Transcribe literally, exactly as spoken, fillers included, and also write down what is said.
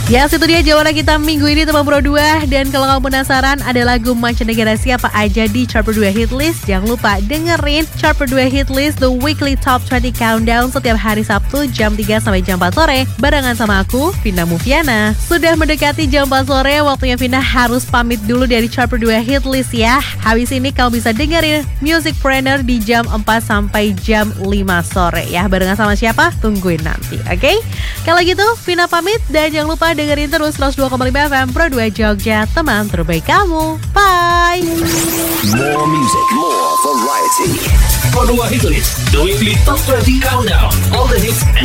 Ya, itu dia jawaban kita minggu ini teman Pro dua. Dan kalau kamu penasaran ada lagu mancanegara siapa aja di Chart Pro dua Hit List, jangan lupa dengerin Chart Pro dua Hit List The Weekly Top dua puluh Countdown setiap hari Sabtu jam tiga sampai jam empat sore barengan sama aku, Vina Mufiana. Sudah mendekati jam empat sore, waktunya Vina harus pamit dulu dari Chart Pro dua Hit List ya. Habis ini kamu bisa dengerin Music Planner di jam empat sampai jam lima sore ya. Barengan sama siapa? Tungguin nanti, oke? Okay? Kalau gitu, Vina pamit dan jangan lupa dengerin terus seratus dua koma lima F M Pro dua Jogja, teman terbaik kamu. Bye! More music, more variety. Pro dua Hit List, the weekly top twenty countdown. All the hits and